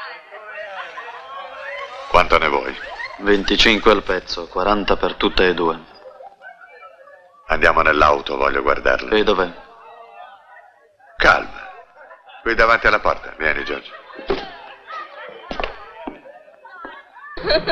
Quanto ne vuoi? 25 al pezzo, 40 per tutte e due. Andiamo nell'auto, voglio guardarla. E dov'è? Calma. Qui davanti alla porta. Vieni, Giorgio.